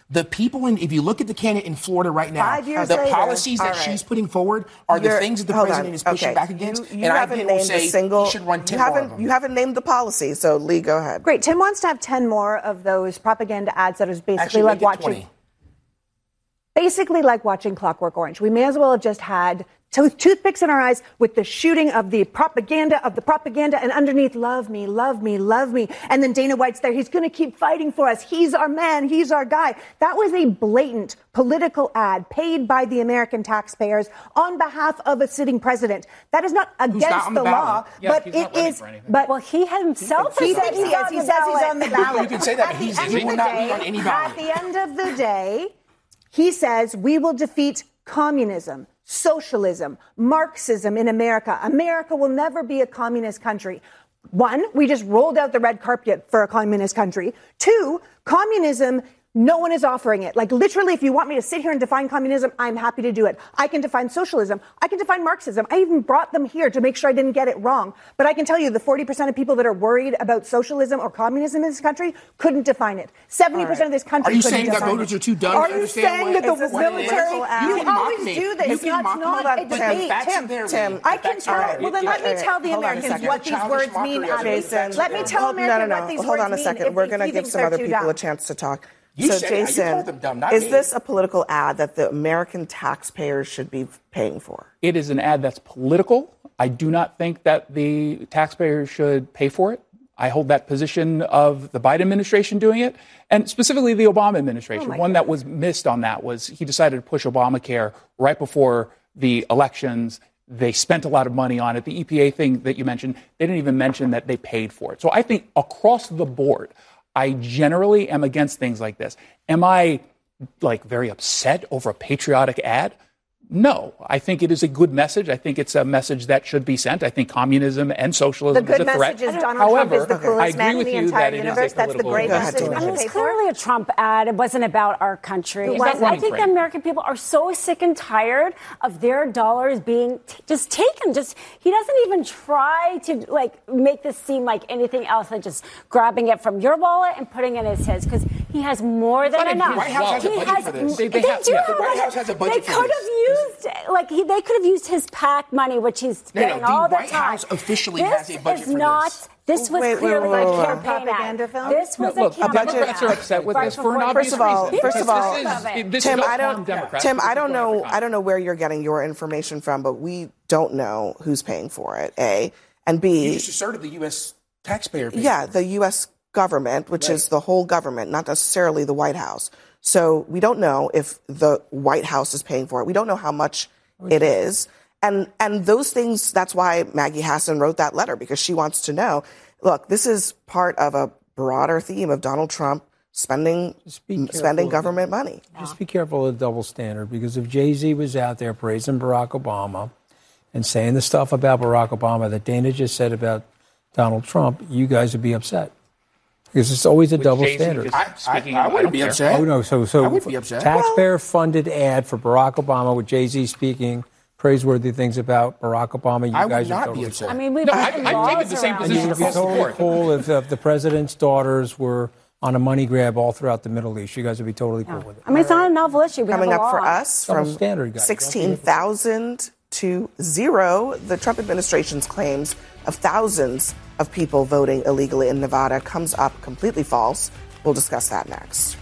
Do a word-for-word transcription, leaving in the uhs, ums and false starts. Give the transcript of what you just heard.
The people in, if you look at the candidate in Florida right now, Five years the later, policies that right. she's putting forward are You're, the things that the president on. is pushing okay. back against. You, you and haven't I named will say a single. he should run ten you more haven't. of them. You haven't named the policy. So Lee, go ahead. Great. Tim wants to have ten more of those propaganda ads that is basically Actually, like make it watching. twenty. Basically like watching Clockwork Orange. We may as well have just had tooth- toothpicks in our eyes with the shooting of the propaganda of the propaganda and underneath, love me, love me, love me. And then Dana White's there. He's going to keep fighting for us. He's our man. He's our guy. That was a blatant political ad paid by the American taxpayers on behalf of a sitting president. That is not against not on the, the law, Yeah, but he's it not running is. for anything. But Well, he himself he said says he he's is. on He the says he's ballot. on the ballot. You can say that, but At the he's- end he of will the not be day- on any ballot. At the end of the day, he says we will defeat communism, socialism, Marxism in America. America will never be a communist country. One, we just rolled out the red carpet for a communist country. Two, communism, no one is offering it. Like literally, if you want me to sit here and define communism, I'm happy to do it. I can define socialism. I can define Marxism. I even brought them here to make sure I didn't get it wrong. But I can tell you the forty percent of people that are worried about socialism or communism in this country couldn't define it. seventy percent of this country Are you couldn't saying that define voters it. are too dumb Are to you understand saying what- that Is the this a military, political ad? you You can mock always me. do this. You It's can not, mock it's me. not Hold a on, But Tim. the debate. facts Tim, are there, Tim, Lee. I The can facts are tell. there. Well, then let me Okay, tell the hold on a Americans second. what these Childish words mockery mean. of it. Abby. Jason, Let me tell hold, no, America no, no. what these Hold words on a mean second. if We're he- going to he give thinks some they're other too people dumb. a chance to talk. You so, said it. You Jason, called them dumb, not is me. this a political ad that the American taxpayers should be paying for? It is an ad that's political. I do not think that the taxpayers should pay for it. I hold that position of the Biden administration doing it, and specifically the Obama administration. Oh One God. that was missed on that was he decided to push Obamacare right before the elections. They spent a lot of money on it. The E P A thing that you mentioned, they didn't even mention that they paid for it. So I think across the board, I generally am against things like this. Am I like very upset over a patriotic ad? No, I think it is a good message. I think it's a message that should be sent. I think communism and socialism The good is a threat. message is Donald However, Trump is the coolest I agree man in with the you entire that it is a universe. That's the political great Go ahead, message Tina. we I should mean, it's pay clearly for. a Trump ad. It wasn't about our country. It And wasn't. I running think for the it. American people are so sick and tired of their dollars being t- just taken. Just he doesn't even try to like make this seem like anything else than just grabbing it from your wallet and putting it in his because he has more than not in enough. the White House has a He budget for this. They- they have- do yeah, have the a White budget. House has a budget They for could this. have used like he, they could have used his PAC money, which he's No, no, getting the all the White time. House officially this has a budget is for not, this. This was Wait, wait, clearly wait, wait, a wait. campaign Propaganda ad. film? This was Look, a campaign Democrats are ad. upset with Right this for before- an obvious First of all- reason. first of all, this is, this Tim, is I don't, harm Democrats. Tim, This I is don't going know, every time. I don't know where you're getting your information from, but we don't know who's paying for it. A and B. You just asserted the U S taxpayer. pays Yeah, for it. the U S government, which is the whole government, not necessarily the White House. So we don't know if the White House is paying for it. We don't know how much it is. And and those things, that's why Maggie Hassan wrote that letter, because she wants to know, look, this is part of a broader theme of Donald Trump spending spending government money. Just be careful of the double standard, because if Jay-Z was out there praising Barack Obama and saying the stuff about Barack Obama that Dana just said about Donald Trump, you guys would be upset. Because it's always a With double Jay-Z standard. just I, I, speaking I of- wouldn't don't be care. upset. Oh, no. So, so I would be upset. taxpayer-funded ad for Barack Obama with Jay-Z speaking praiseworthy things about Barack Obama. You I would guys are not totally be upset. I mean, we've No, had I- I've laws taken the same around position It would this. be across the totally board. cool if, if the president's daughters were on a money grab all throughout the Middle East. You guys would be totally cool with it. I mean, it's not a novel issue. We Coming have a up for law. us Double from standard, guys. sixteen thousand to zero, the Trump administration's claims of thousands of people voting illegally in Nevada comes up completely false. We'll discuss that next.